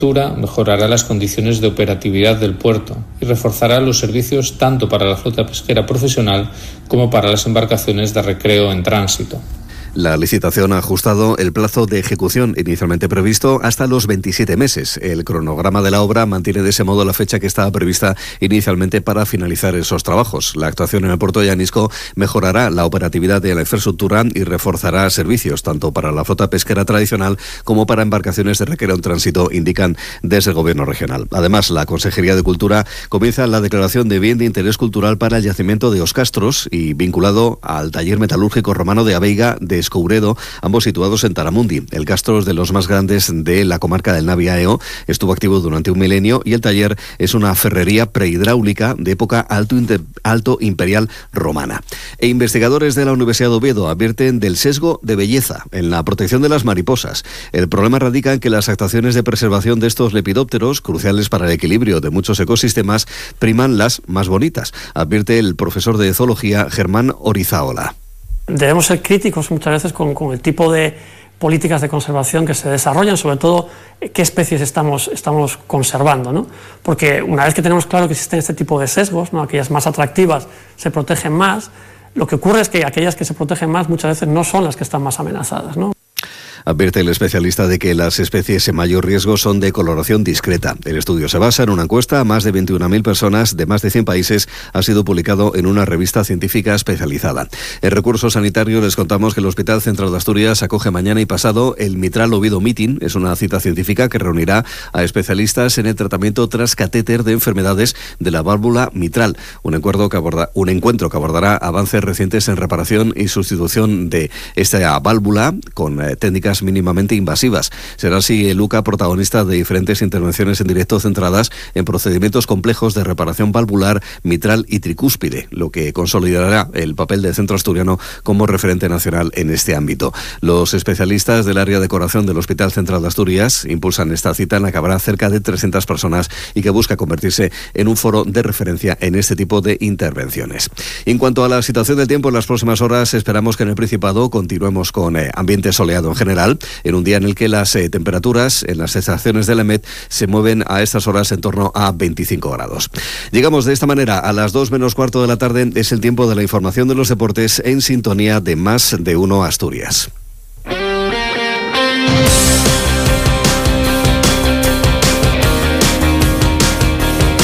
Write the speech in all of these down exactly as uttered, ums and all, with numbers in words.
mejorará las condiciones de operatividad del puerto y reforzará los servicios tanto para la flota pesquera profesional como para las embarcaciones de recreo en tránsito. La licitación ha ajustado el plazo de ejecución inicialmente previsto hasta los veintisiete meses. El cronograma de la obra mantiene de ese modo la fecha que estaba prevista inicialmente para finalizar esos trabajos. La actuación en el puerto de Anisco mejorará la operatividad de la infraestructura y reforzará servicios tanto para la flota pesquera tradicional como para embarcaciones de recreo en tránsito, indican desde el Gobierno regional. Además, la Consejería de Cultura comienza la declaración de bien de interés cultural para el yacimiento de Os Castros y vinculado al taller metalúrgico romano de Abeiga de Escouredo, ambos situados en Taramundi. El castro es de los más grandes de la comarca del Naviaeo, estuvo activo durante un milenio y el taller es una ferrería prehidráulica de época alto, inter, alto imperial romana. E investigadores de la Universidad de Oviedo advierten del sesgo de belleza en la protección de las mariposas. El problema radica en que las actuaciones de preservación de estos lepidópteros, cruciales para el equilibrio de muchos ecosistemas, priman las más bonitas, advierte el profesor de zoología Germán Orizaola. Debemos ser críticos muchas veces con, con el tipo de políticas de conservación que se desarrollan, sobre todo qué especies estamos, estamos conservando, ¿no? Porque una vez que tenemos claro que existen este tipo de sesgos, ¿no? Aquellas más atractivas se protegen más, lo que ocurre es que aquellas que se protegen más muchas veces no son las que están más amenazadas, ¿no? Advierte el especialista de que las especies en mayor riesgo son de coloración discreta. El estudio se basa en una encuesta a más de veintiuna mil personas de más de cien países. Ha sido publicado en una revista científica especializada. En recursos sanitarios les contamos que el Hospital Central de Asturias acoge mañana y pasado el Mitral Oviedo Meeting. Es una cita científica que reunirá a especialistas en el tratamiento tras catéter de enfermedades de la válvula mitral. Un encuentro que aborda, un encuentro que abordará avances recientes en reparación y sustitución de esta válvula con eh, técnicas mínimamente invasivas. Será así el U C A protagonista de diferentes intervenciones en directo centradas en procedimientos complejos de reparación valvular, mitral y tricúspide, lo que consolidará el papel del Centro Asturiano como referente nacional en este ámbito. Los especialistas del área de corazón del Hospital Central de Asturias impulsan esta cita en la que habrá cerca de trescientas personas y que busca convertirse en un foro de referencia en este tipo de intervenciones. En cuanto a la situación del tiempo en las próximas horas, esperamos que en el Principado continuemos con eh, ambiente soleado en general, en un día en el que las eh, temperaturas en las estaciones del EMET se mueven a estas horas en torno a veinticinco grados. Llegamos de esta manera a las dos menos cuarto de la tarde. Es el tiempo de la información de los deportes en sintonía de Más de Uno Asturias.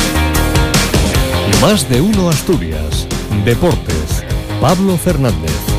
Más de Uno Asturias. Deportes. Pablo Fernández.